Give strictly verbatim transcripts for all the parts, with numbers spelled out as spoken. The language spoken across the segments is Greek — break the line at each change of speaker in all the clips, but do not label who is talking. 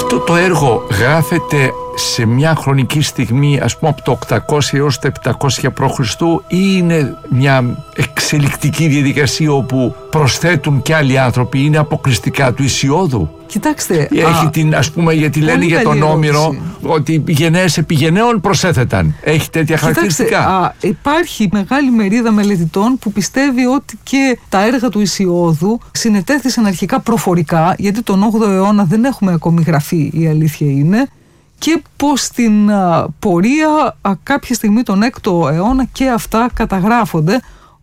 Αυτό το έργο γράφεται σε μια χρονική στιγμή, ας πούμε από το οκτακόσια έως το επτακόσια π.Χ. ή είναι μια εξελικτική διαδικασία όπου προσθέτουν και άλλοι άνθρωποι, είναι αποκλειστικά του Ησιώδου?
Κοιτάξτε,
έχει α, την, ας πούμε, γιατί λένε για τον Όμηρο ότι οι γενναίες επί γενναίων προσέθεταν. Έχει τέτοια χαρακτηριστικά?
Κοιτάξτε, α, υπάρχει μεγάλη μερίδα μελετητών που πιστεύει ότι και τα έργα του Ησιώδου συνετέθησαν αρχικά προφορικά, γιατί τον όγδοο αιώνα δεν έχουμε ακόμη γραφεί, η αλήθεια είναι, και πως στην α, πορεία α, κάποια στιγμή τον έκτο αιώνα και αυτά καταγράφονται.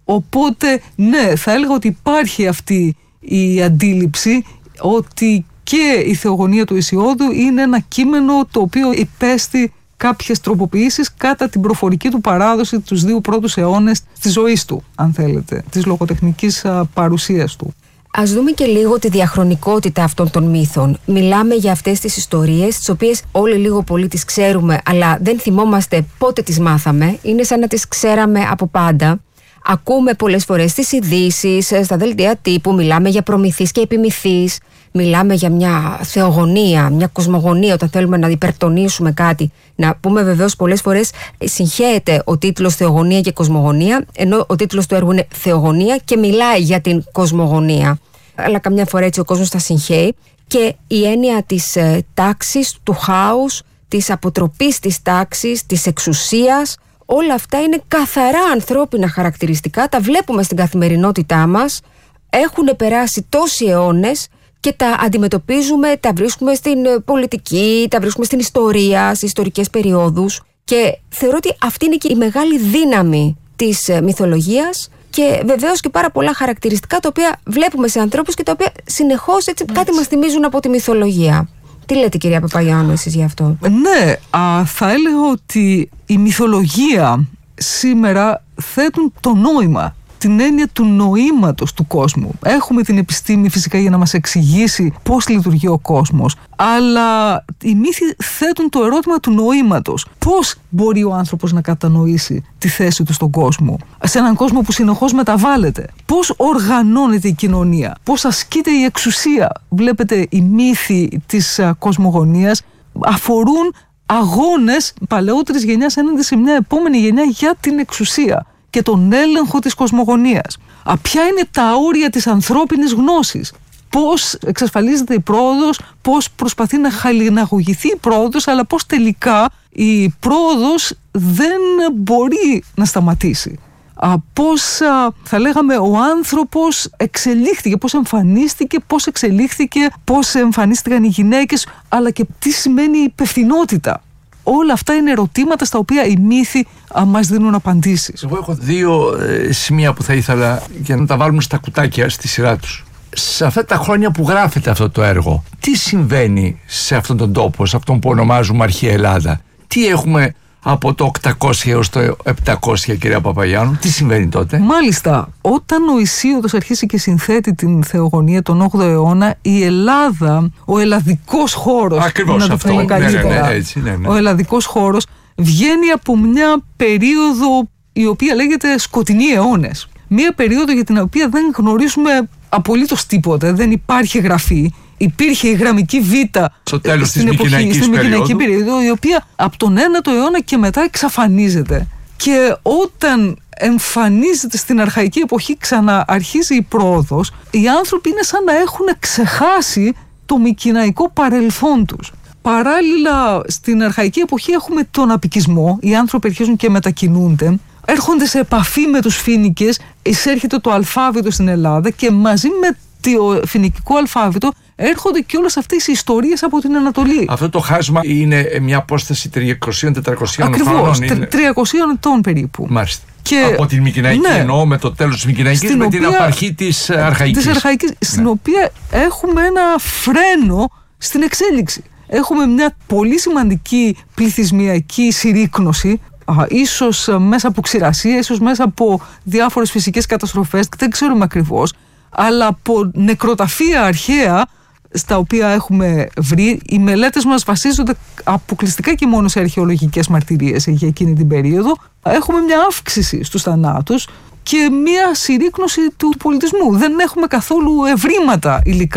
Οπότε ναι, θα έλεγα ότι υπάρχει αυτή η αντίληψη ότι και η Θεογονία του Ησιώδου είναι ένα κείμενο το οποίο υπέστη κάποιες τροποποιήσεις κατά την προφορική του παράδοση τους δύο πρώτους αιώνες της ζωής του, αν θέλετε, της λογοτεχνικής α, παρουσίας του.
Ας δούμε και λίγο τη διαχρονικότητα αυτών των μύθων. Μιλάμε για αυτές τις ιστορίες, τις οποίες όλοι λίγο πολύ τις ξέρουμε, αλλά δεν θυμόμαστε πότε τις μάθαμε. Είναι σαν να τις ξέραμε από πάντα. Ακούμε πολλές φορές στις ειδήσεις, στα δελτία τύπου, μιλάμε για προμηθείς και επιμηθείς. Μιλάμε για μια θεογονία, μια κοσμογονία, όταν θέλουμε να υπερτονίσουμε κάτι. Να πούμε βεβαίως πολλές φορές συγχέεται ο τίτλος Θεογονία και Κοσμογονία, ενώ ο τίτλος του έργου είναι Θεογονία και μιλάει για την κοσμογονία. Αλλά καμιά φορά έτσι ο κόσμος τα συγχέει. Και η έννοια της ε, τάξης, του χάους, της αποτροπής της τάξης, της εξουσίας, όλα αυτά είναι καθαρά ανθρώπινα χαρακτηριστικά, τα βλέπουμε στην καθημερινότητά μας, έχουν περάσει τόσοι αιώνες και τα αντιμετωπίζουμε, τα βρίσκουμε στην πολιτική, τα βρίσκουμε στην ιστορία, στις ιστορικές περιόδους, και θεωρώ ότι αυτή είναι και η μεγάλη δύναμη της μυθολογίας και βεβαίως και πάρα πολλά χαρακτηριστικά τα οποία βλέπουμε σε ανθρώπους και τα οποία συνεχώς έτσι κάτι μας θυμίζουν από τη μυθολογία. Τι λέτε, κυρία Παπαγιάννου, εσείς γι' αυτό?
Ναι, α, θα έλεγα ότι η μυθολογία σήμερα θέτουν το νόημα, την έννοια του νοήματος του κόσμου. Έχουμε την επιστήμη φυσικά για να μας εξηγήσει πώς λειτουργεί ο κόσμος, αλλά οι μύθοι θέτουν το ερώτημα του νοήματος. Πώς μπορεί ο άνθρωπος να κατανοήσει τη θέση του στον κόσμο, σε έναν κόσμο που συνεχώς μεταβάλλεται? Πώς οργανώνεται η κοινωνία, πώς ασκείται η εξουσία? Βλέπετε, οι μύθοι της α, κοσμογονίας αφορούν αγώνες παλαιότερης γενιάς έναντι σε μια επόμενη γενιά για την εξουσία και τον έλεγχο της κοσμογονίας. Α, ποια είναι τα όρια της ανθρώπινης γνώσης? Πώς εξασφαλίζεται η πρόοδος, πώς προσπαθεί να χαλιναγωγηθεί η πρόοδος, αλλά πώς τελικά η πρόοδος δεν μπορεί να σταματήσει. Α, πώς α, θα λέγαμε ο άνθρωπος εξελίχθηκε, πώς εμφανίστηκε, πώς εξελίχθηκε, πώς εμφανίστηκαν οι γυναίκες, αλλά και τι σημαίνει υπευθυνότητα. Όλα αυτά είναι ερωτήματα στα οποία οι μύθοι α, μας δίνουν απαντήσεις.
Εγώ έχω δύο ε, σημεία που θα ήθελα για να τα βάλουμε στα κουτάκια στη σειρά τους. Σε αυτά τα χρόνια που γράφεται αυτό το έργο, τι συμβαίνει σε αυτόν τον τόπο, σε αυτόν που ονομάζουμε Αρχαία Ελλάδα? Τι έχουμε από το οκτακόσια έως το επτακόσια, κυρία Παπαγιάννου? Τι συμβαίνει τότε?
Μάλιστα, όταν ο Ησίωδος αρχίσει και συνθέτει την Θεογονία τον όγδοο αιώνα, η Ελλάδα, ο ελλαδικός χώρος,
ακριβώς αυτό, ναι, ναι, ναι, έτσι, ναι, ναι.
ο ελλαδικός χώρος βγαίνει από μια περίοδο η οποία λέγεται σκοτεινοί αιώνες. Μια περίοδο για την οποία δεν γνωρίζουμε απολύτως τίποτα, δεν υπάρχει γραφή. Υπήρχε η γραμμική Β
στο τέλος
στην
της Μικηναϊκής
περίοδο, η οποία από τον ένατο αιώνα και μετά εξαφανίζεται. Και όταν εμφανίζεται στην αρχαϊκή εποχή, ξανααρχίζει η πρόοδος, οι άνθρωποι είναι σαν να έχουν ξεχάσει το μικηναϊκό παρελθόν τους. Παράλληλα, στην αρχαϊκή εποχή έχουμε τον απικισμό, οι άνθρωποι αρχίζουν και μετακινούνται, έρχονται σε επαφή με τους Φοίνικες, εισέρχεται το αλφάβητο στην Ελλάδα και μαζί με το φοινικικό αλφάβητο έρχονται και όλες αυτές οι ιστορίες από την Ανατολή.
Αυτό το χάσμα είναι μια απόσταση τριακοσίων με τετρακοσίων χρόνων.
Ακριβώς, τριακοσίων ετών περίπου.
Μάλιστα.
Και,
από την Μικηναϊκή, ναι, εννοώ με το τέλος της Μικηναϊκής, με οποία, την απαρχή της Αρχαϊκής.
Της Αρχαϊκής, ναι, στην οποία έχουμε ένα φρένο στην εξέλιξη. Έχουμε μια πολύ σημαντική πληθυσμιακή συρρίκνωση, α, ίσως μέσα από ξηρασία, ίσως μέσα από διάφορες φυσικές καταστροφές, δεν ξέρουμε ακριβώς, αλλά από νεκροταφεία αρχαία στα οποία έχουμε βρει. Οι μελέτες μας βασίζονται αποκλειστικά και μόνο σε αρχαιολογικές μαρτυρίες για εκείνη την περίοδο. Έχουμε μια αύξηση στους θανάτους και μια συρρίκνωση του πολιτισμού. Δεν έχουμε καθόλου ευρήματα υλικά.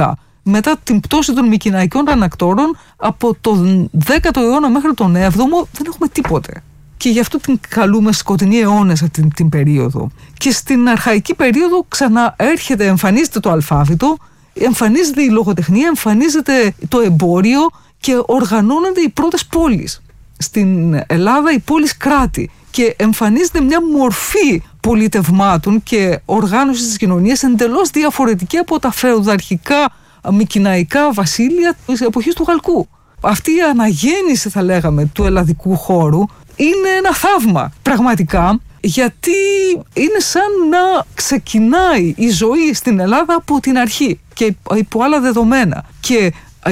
μετά την πτώση των μικηναϊκών ανακτόρων, από τον δέκατο αιώνα μέχρι τον έβδομο δεν έχουμε τίποτε. Και γι' αυτό την καλούμε σκοτεινοί αιώνες αυτή την, την περίοδο. Και στην αρχαϊκή περίοδο ξαναέρχεται, εμφανίζεται το αλφάβητο, εμφανίζεται η λογοτεχνία, εμφανίζεται το εμπόριο και οργανώνονται οι πρώτες πόλεις. Στην Ελλάδα οι πόλεις κράτη, και εμφανίζεται μια μορφή πολιτευμάτων και οργάνωσης της κοινωνίας εντελώς διαφορετική από τα φεουδαρχικά μικηναϊκά βασίλεια της εποχής του Χαλκού. Αυτή η αναγέννηση, θα λέγαμε, του ελλαδικού χώρου είναι ένα θαύμα πραγματικά, γιατί είναι σαν να ξεκινάει η ζωή στην Ελλάδα από την αρχή και υπό άλλα δεδομένα. Και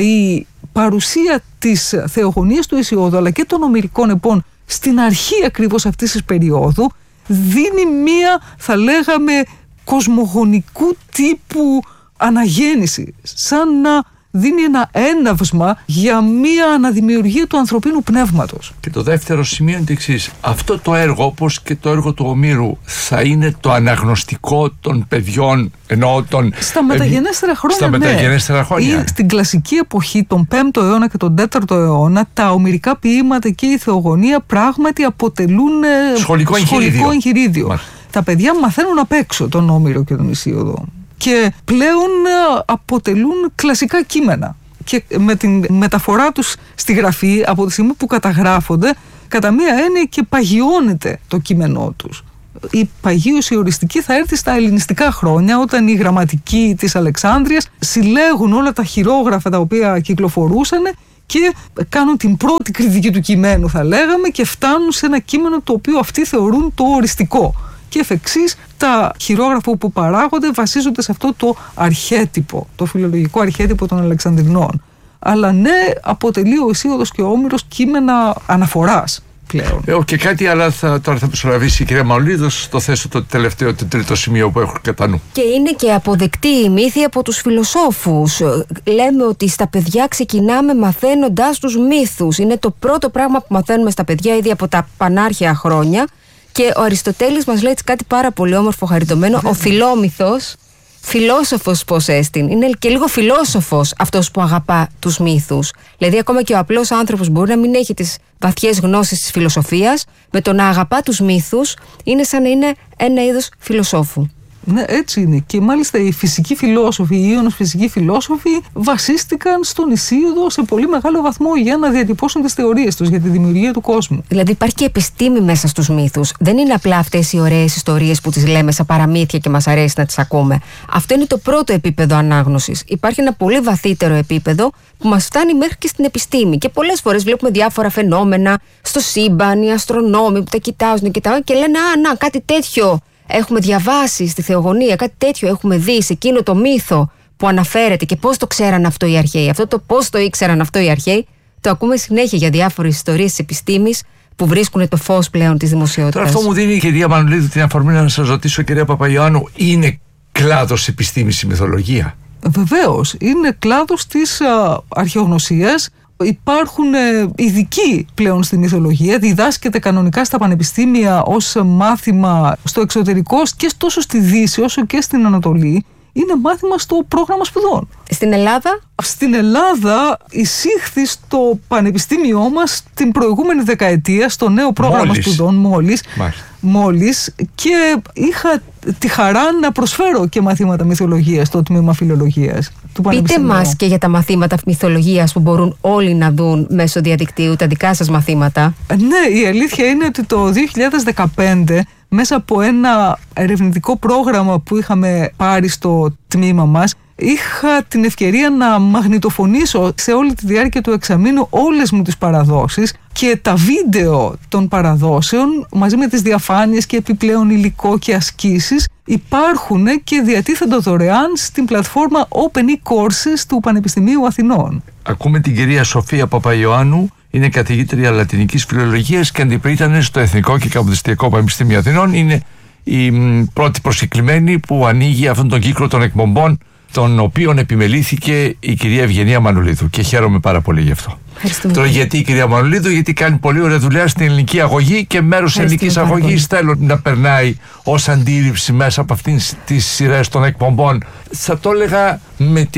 η παρουσία της θεογονίας του Ησιόδου αλλά και των ομηρικών επών στην αρχή ακριβώς αυτής της περίοδου δίνει μία, θα λέγαμε, κοσμογονικού τύπου αναγέννηση, σαν να δίνει ένα έναυσμα για μία αναδημιουργία του ανθρωπίνου πνεύματος.
Και το δεύτερο σημείο είναι το εξής. Αυτό το έργο, όπως και το έργο του Ομήρου, θα είναι το αναγνωστικό των παιδιών, ενώ των...
Στα μεταγενέστερα χρόνια,
Στα μεταγενέστερα
ναι.
χρόνια.
Ή στην κλασική εποχή, τον πέμπτο αιώνα και τον τέταρτο αιώνα, τα ομηρικά ποίηματα και η θεογονία πράγματι αποτελούν
σχολικό εγχειρίδιο.
Σχολικό εγχειρίδιο. Τα παιδιά μαθαίνουν απ' έξω τον Όμηρο και τον Ησίοδο. Και πλέον αποτελούν κλασικά κείμενα. Και με την μεταφορά τους στη γραφή, από τη στιγμή που καταγράφονται, κατά μία έννοια και παγιώνεται το κείμενό τους. Η παγίωση οριστική θα έρθει στα ελληνιστικά χρόνια, όταν οι γραμματικοί της Αλεξάνδρειας συλλέγουν όλα τα χειρόγραφα τα οποία κυκλοφορούσαν και κάνουν την πρώτη κριτική του κειμένου, θα λέγαμε, και φτάνουν σε ένα κείμενο το οποίο αυτοί θεωρούν το οριστικό. Και εφ' εξής, τα χειρόγραφα που παράγονται βασίζονται σε αυτό το αρχέτυπο, το φιλολογικό αρχέτυπο των Αλεξανδρινών. Αλλά ναι, αποτελεί ο Ησίοδος και ο Όμηρος κείμενα αναφοράς πλέον.
Ε, και κάτι άλλο θα, τώρα θα προσλαβήσει η κυρία Μανολίδου, στο θέσω το τελευταίο, το τρίτο σημείο που έχω κατά νου.
Και είναι και αποδεκτή η μύθη από τους φιλοσόφους. Λέμε ότι στα παιδιά ξεκινάμε μαθαίνοντας τους μύθους. Είναι το πρώτο πράγμα που μαθαίνουμε στα παιδιά ήδη από τα πανάρχαια χρόνια. Και ο Αριστοτέλης μας λέει κάτι πάρα πολύ όμορφο, χαριτωμένο. Ο Φιλόμυθος, φιλόσοφος πως έστιν. Είναι και λίγο φιλόσοφος αυτός που αγαπά τους μύθους. Δηλαδή, ακόμα και ο απλός άνθρωπος μπορεί να μην έχει τις βαθιές γνώσεις της φιλοσοφίας, με το να αγαπά τους μύθους είναι σαν να είναι ένα είδος φιλοσόφου.
Ναι, έτσι είναι. Και μάλιστα οι φυσικοί φιλόσοφοι, οι Ίωνος φυσικοί φιλόσοφοι, βασίστηκαν στον Ησίοδο σε πολύ μεγάλο βαθμό για να διατυπώσουν τις θεωρίες τους για τη δημιουργία του κόσμου. Δηλαδή υπάρχει και επιστήμη μέσα στους μύθους. Δεν είναι απλά αυτές οι ωραίες ιστορίες που τις λέμε σαν παραμύθια και μας αρέσει να τις ακούμε. Αυτό είναι το πρώτο επίπεδο ανάγνωσης. Υπάρχει ένα πολύ βαθύτερο επίπεδο που μας φτάνει μέχρι και στην επιστήμη. Και πολλές φορές βλέπουμε διάφορα φαινόμενα στο σύμπαν, οι αστρονόμοι που τα κοιτάζουν και, τα... και λένε «Α, να, κάτι τέτοιο έχουμε διαβάσει στη θεογονία, κάτι τέτοιο έχουμε δει σε εκείνο το μύθο που αναφέρεται». Και πώς το ξέραν αυτό οι αρχαίοι. Αυτό το πώς το ήξεραν αυτό οι αρχαίοι, το ακούμε συνέχεια για διάφορες ιστορίες της επιστήμης που βρίσκουν το φως πλέον της δημοσιότητας.
Τώρα αυτό μου δίνει η κυρία Μανολίδου την αφορμή να σας ρωτήσω, κυρία Παπαϊωάννου, είναι κλάδος επιστήμης η μυθολογία?
Βεβαίως, είναι κλάδος της α, αρχαιογνωσίας. Υπάρχουν ε, ειδικοί πλέον στη μυθολογία, διδάσκεται κανονικά στα πανεπιστήμια ως μάθημα στο εξωτερικό και τόσο στη Δύση όσο και στην Ανατολή. Είναι μάθημα στο πρόγραμμα σπουδών.
Στην Ελλάδα?
Στην Ελλάδα εισήχθη στο πανεπιστήμιό μας την προηγούμενη δεκαετία στο νέο πρόγραμμα
μόλις.
σπουδών μόλις, μόλις και είχα τη χαρά να προσφέρω και μαθήματα μυθολογίας στο τμήμα φιλολογίας του πανεπιστημίου.
Πείτε μας και για τα μαθήματα μυθολογίας που μπορούν όλοι να δουν μέσω διαδικτύου, τα δικά σας μαθήματα.
Ναι, η αλήθεια είναι ότι το δύο χιλιάδες δεκαπέντε μέσα από ένα ερευνητικό πρόγραμμα που είχαμε πάρει στο τμήμα μας, είχα την ευκαιρία να μαγνητοφωνήσω σε όλη τη διάρκεια του εξαμήνου όλες μου τις παραδόσεις και τα βίντεο των παραδόσεων μαζί με τις διαφάνειες και επιπλέον υλικό και ασκήσεις υπάρχουν και διατίθενται δωρεάν στην πλατφόρμα Open e-Courses του Πανεπιστημίου Αθηνών.
Ακούμε την κυρία Σοφία Παπαϊωάννου, είναι καθηγήτρια λατινικής φιλολογίας και αντιπρίτανε στο Εθνικό και Καποδιστριακό Πανεπιστήμιο Αθηνών. Είναι η μ, πρώτη προσκεκλημένη που ανοίγει αυτόν τον κύκλο των εκπομπών, τον οποίον επιμελήθηκε η κυρία Ευγενία Μανολίδου, και χαίρομαι πάρα πολύ γι' αυτό. Τώρα γιατί η κυρία Μανολίδου? Γιατί κάνει πολύ ωραία δουλειά στην ελληνική αγωγή και μέρος της ελληνικής αγωγής θέλω να περνάει ως αντίληψη μέσα από αυτήν τις σειρές των εκπομπών. Θα το έλεγα με την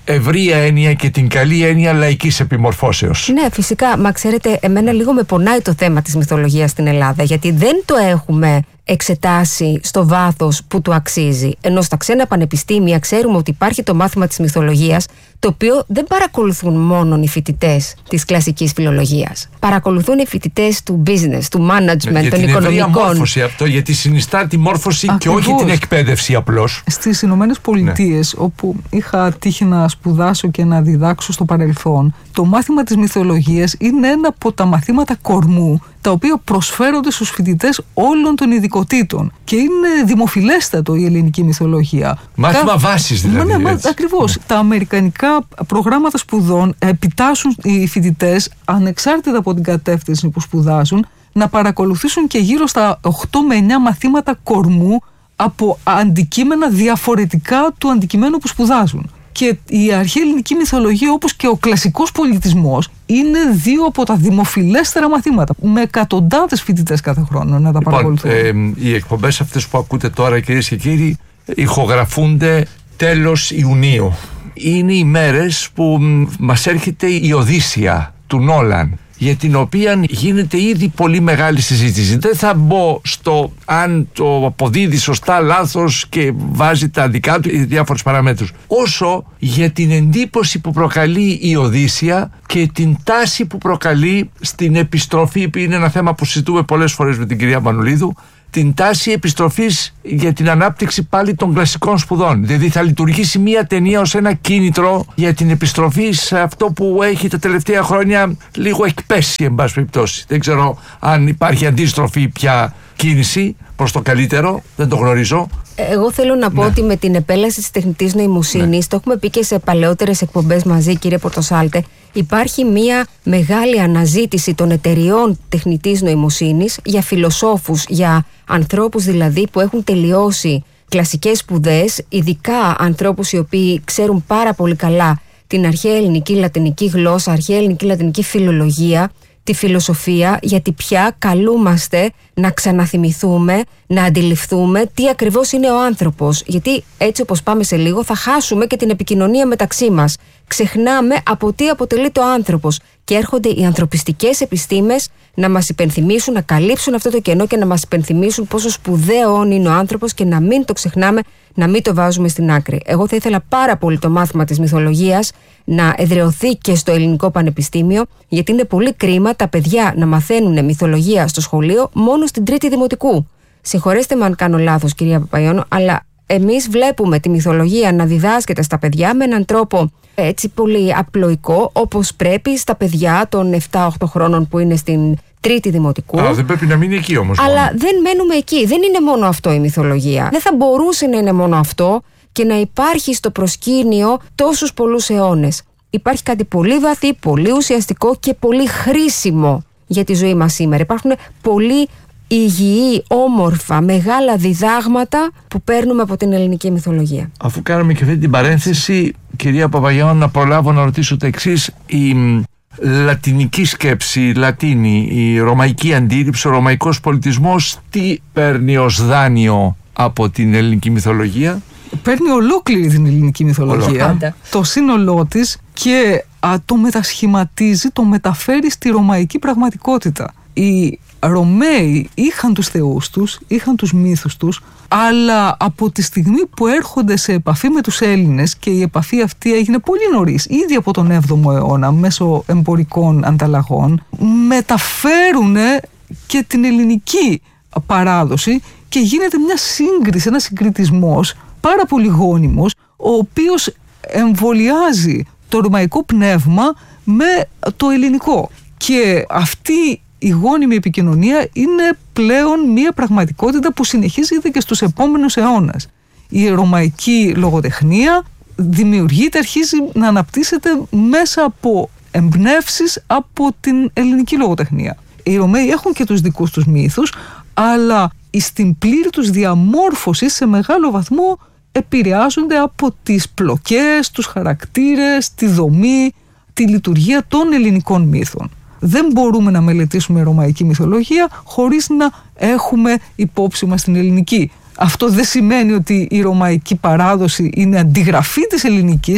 ευρία έννοια και την καλή έννοια λαϊκής επιμορφώσεως.
Ναι, φυσικά. Μα ξέρετε, εμένα λίγο με πονάει το θέμα της μυθολογίας στην Ελλάδα, γιατί δεν το έχουμε εξετάσει στο βάθος που του αξίζει. Ενώ στα ξένα πανεπιστήμια ξέρουμε ότι υπάρχει το μάθημα της μυθολογίας, το οποίο δεν παρακολουθούν μόνο οι φοιτητές της κλασικής φιλολογίας. Παρακολουθούν οι φοιτητές του business, του management,
για
των
την
οικονομικών.
μόρφωση αυτό, γιατί συνιστά τη μόρφωση. Ακριβώς. Και όχι την εκπαίδευση απλώς.
Στις Ηνωμένες Πολιτείες, ναι. όπου είχα τύχει να σπουδάσω και να διδάξω στο παρελθόν, το μάθημα της μυθολογίας είναι ένα από τα μαθήματα κορμού, τα οποία προσφέρονται στους φοιτητές όλων των ειδικοτήτων. Και είναι δημοφιλέστατο η ελληνική μυθολογία.
Μάθημα Κα... βάσης δηλαδή.
Ναι, ακριβώς. Ναι. Τα αμερικανικά προγράμματα σπουδών επιτάσσουν οι φοιτητές, ανεξάρτητα από την κατεύθυνση που σπουδάζουν, να παρακολουθήσουν και γύρω στα οκτώ με εννιά μαθήματα κορμού από αντικείμενα διαφορετικά του αντικειμένου που σπουδάζουν. Και η αρχαία ελληνική μυθολογία, όπως και ο κλασικός πολιτισμός, είναι δύο από τα δημοφιλέστερα μαθήματα, με εκατοντάδες φοιτητές κάθε χρόνο να τα
λοιπόν,
παρακολουθούν.
Ε, οι εκπομπές αυτές που ακούτε τώρα, κυρίες και κύριοι, ηχογραφούνται τέλος Ιουνίου. Είναι οι μέρες που μας έρχεται η Οδύσσεια του Νόλαν, για την οποία γίνεται ήδη πολύ μεγάλη συζήτηση. Δεν θα μπω στο αν το αποδίδει σωστά, λάθος και βάζει τα δικά του ή διάφορες παραμέτρους, όσο για την εντύπωση που προκαλεί η Οδύσσεια και την τάση που προκαλεί στην επιστροφή, που είναι ένα θέμα που συζητούμε πολλές φορές με την κυρία Μανουλίδου, την τάση επιστροφής για την ανάπτυξη πάλι των κλασικών σπουδών. Δηλαδή θα λειτουργήσει μια ταινία ως ένα κίνητρο για την επιστροφή σε αυτό που έχει τα τελευταία χρόνια λίγο εκπέσει, εν πάση περιπτώσει. Δεν ξέρω αν υπάρχει αντίστροφη πια κίνηση προς το καλύτερο, δεν το γνωρίζω.
Εγώ θέλω να πω ναι. ότι με την επέλαση της τεχνητής νοημοσύνης, ναι. το έχουμε πει και σε παλαιότερες εκπομπές μαζί, κύριε Πορτοσάλτε, υπάρχει μια μεγάλη αναζήτηση των εταιριών τεχνητής νοημοσύνης για φιλοσόφους, για ανθρώπους δηλαδή που έχουν τελειώσει κλασικές σπουδές, ειδικά ανθρώπους οι οποίοι ξέρουν πάρα πολύ καλά την αρχαία ελληνική λατινική γλώσσα, αρχαία ελληνική λατινική φιλολογία, τη φιλοσοφία, γιατί πια καλούμαστε να ξαναθυμηθούμε, να αντιληφθούμε τι ακριβώς είναι ο άνθρωπος. Γιατί έτσι όπως πάμε σε λίγο θα χάσουμε και την επικοινωνία μεταξύ μας. Ξεχνάμε από τι αποτελείται ο άνθρωπος και έρχονται οι ανθρωπιστικές επιστήμες να μας υπενθυμίσουν, να καλύψουν αυτό το κενό και να μας υπενθυμίσουν πόσο σπουδαίο είναι ο άνθρωπος και να μην το ξεχνάμε, να μην το βάζουμε στην άκρη. Εγώ θα ήθελα πάρα πολύ το μάθημα της μυθολογίας να εδραιωθεί και στο Ελληνικό Πανεπιστήμιο, γιατί είναι πολύ κρίμα τα παιδιά να μαθαίνουν μυθολογία στο σχολείο μόνο στην τρίτη δημοτικού. Συγχωρέστε με αν κάνω λάθος, κυρία Παπαϊώνο, αλλά εμείς βλέπουμε τη μυθολογία να διδάσκεται στα παιδιά με έναν τρόπο έτσι πολύ απλοϊκό, όπως πρέπει στα παιδιά των επτά οχτώ χρόνων που είναι στην τρίτη δημοτικού.
Α, δεν πρέπει να μείνει εκεί όμως.
Αλλά
μόνο.
δεν μένουμε εκεί. Δεν είναι μόνο αυτό η μυθολογία. Δεν θα μπορούσε να είναι μόνο αυτό και να υπάρχει στο προσκήνιο τόσους πολλούς αιώνες. Υπάρχει κάτι πολύ βαθύ, πολύ ουσιαστικό και πολύ χρήσιμο για τη ζωή μας σήμερα. Υπάρχουν πολύ υγιή, όμορφα, μεγάλα διδάγματα που παίρνουμε από την ελληνική μυθολογία.
Αφού κάναμε και αυτή την παρένθεση, κυρία Παπαγιάννου, να προλάβω να ρωτήσω το εξής. Η λατινική σκέψη, η Λατίνη, η ρωμαϊκή αντίληψη, ο ρωμαϊκός πολιτισμός, τι παίρνει ως δάνειο από την ελληνική μυθολογία?
Παίρνει ολόκληρη την ελληνική μυθολογία, Ολόκληρα. το σύνολό της, και α, το μετασχηματίζει, το μεταφέρει στη ρωμαϊκή πραγματικότητα. Οι Ρωμαίοι είχαν τους θεούς τους, είχαν τους μύθους τους, αλλά από τη στιγμή που έρχονται σε επαφή με τους Έλληνες, και η επαφή αυτή έγινε πολύ νωρίς, ήδη από τον έβδομο αιώνα, μέσω εμπορικών ανταλλαγών, μεταφέρουν και την ελληνική παράδοση και γίνεται μια σύγκριση, ένας συγκριτισμός πάρα πολύ γόνιμος, ο οποίος εμβολιάζει το ρωμαϊκό πνεύμα με το ελληνικό. Και αυτή η γόνιμη επικοινωνία είναι πλέον μια πραγματικότητα που συνεχίζεται και στους επόμενους αιώνες. Η ρωμαϊκή λογοτεχνία δημιουργείται, αρχίζει να αναπτύσσεται μέσα από εμπνεύσεις από την ελληνική λογοτεχνία. Οι Ρωμαίοι έχουν και τους δικούς τους μύθους, αλλά στην πλήρη τους διαμόρφωση σε μεγάλο βαθμό επηρεάζονται από τις πλοκές, τους χαρακτήρες, τη δομή, τη λειτουργία των ελληνικών μύθων. Δεν μπορούμε να μελετήσουμε ρωμαϊκή μυθολογία χωρίς να έχουμε υπόψη μας την ελληνική. Αυτό δεν σημαίνει ότι η ρωμαϊκή παράδοση είναι αντιγραφή της ελληνικής,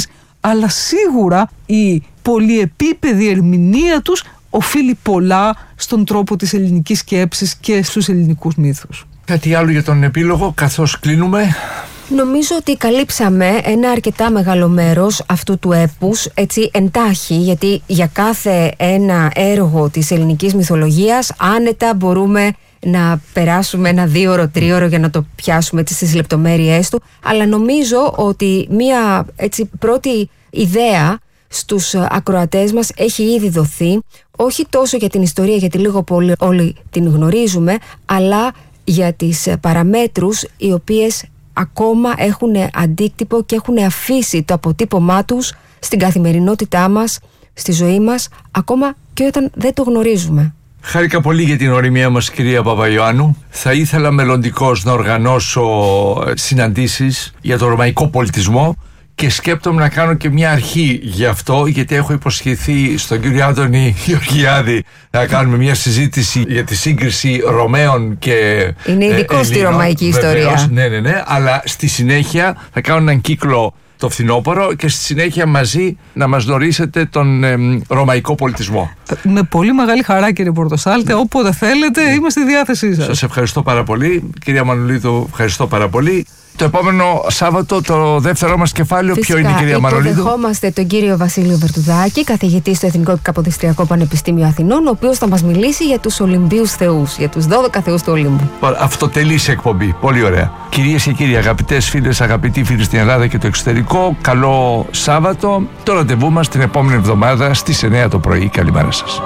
αλλά σίγουρα η πολυεπίπεδη ερμηνεία τους οφείλει πολλά στον τρόπο της ελληνικής σκέψης και στους ελληνικούς μύθους.
Κάτι άλλο για τον επίλογο καθώς κλείνουμε?
Νομίζω ότι καλύψαμε ένα αρκετά μεγάλο μέρος αυτού του έπους, έτσι εντάχει, γιατί για κάθε ένα έργο της ελληνικής μυθολογίας άνετα μπορούμε να περάσουμε ένα δίωρο, τρίωρο για να το πιάσουμε έτσι στις λεπτομέρειές του, αλλά νομίζω ότι μία έτσι πρώτη ιδέα στους ακροατές μας έχει ήδη δοθεί, όχι τόσο για την ιστορία, γιατί λίγο πολύ όλοι την γνωρίζουμε, αλλά για τις παραμέτρους οι οποίες ακόμα έχουν αντίκτυπο και έχουν αφήσει το αποτύπωμά τους στην καθημερινότητά μας, στη ζωή μας, ακόμα και όταν δεν το γνωρίζουμε.
Χάρηκα πολύ για την οριμία μας, κυρία Παπαϊωάννου. Θα ήθελα μελλοντικώς να οργανώσω συναντήσεις για το ρωμαϊκό πολιτισμό και σκέπτομαι να κάνω και μια αρχή γι' αυτό, γιατί έχω υποσχεθεί στον κύριο Άδωνη Γεωργιάδη να κάνουμε μια συζήτηση για τη σύγκριση Ρωμαίων και
είναι ειδικό ε, στη ρωμαϊκή ιστορία.
Βεβαίως, ναι, ναι, ναι, αλλά στη συνέχεια θα κάνω έναν κύκλο το φθινόπωρο και στη συνέχεια μαζί να μας γνωρίσετε τον ε, ρωμαϊκό πολιτισμό.
Με πολύ μεγάλη χαρά, κύριε Πορτοσάλτε, ναι. Όποτε θέλετε ναι. Είμαστε στη διάθεσή σας.
Σας ευχαριστώ πάρα πολύ. Κυρία Μανολίδου, ευχαριστώ πάρα πολύ. Το επόμενο Σάββατο το δεύτερό μας κεφάλαιο. Φυσικά, ποιο είναι, κυρία Μανολίδου?
Υποδεχόμαστε τον κύριο Βασίλειο Βερτουδάκη, καθηγητή στο Εθνικό Καποδιστριακό Πανεπιστήμιο Αθηνών, ο οποίος θα μας μιλήσει για τους Ολυμπίους θεούς, για τους δώδεκα θεούς του Ολύμπου.
Αυτοτελής εκπομπή. Πολύ ωραία. Κυρίες και κύριοι, αγαπητές φίλες, αγαπητοί φίλοι στην Ελλάδα και το εξωτερικό, καλό Σάββατο. Το ραντεβού μας την επόμενη εβδομάδα στις εννιά το πρωί. Καλημέρα σας.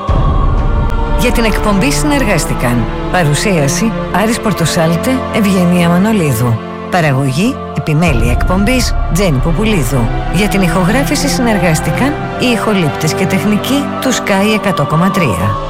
Για την εκπομπή συνεργάστηκαν παρουσίαση Άρης Πορτοσάλτε, Ευγενία Μανολίδου. Παραγωγή, επιμέλεια εκπομπής Τζέννη Ποπουλίδου. Για την ηχογράφηση συνεργάστηκαν οι ηχολήπτες και τεχνικοί του Sky εκατό κόμμα τρία.